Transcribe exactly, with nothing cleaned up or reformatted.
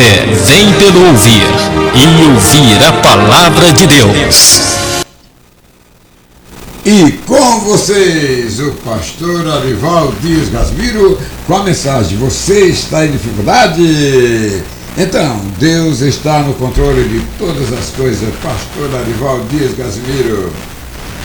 Vem pelo ouvir e ouvir a palavra de Deus. E com vocês, o pastor Arival Dias Gasmiro, com a mensagem: você está em dificuldade? Então, Deus está no controle de todas as coisas. Pastor Arival Dias Gasmiro.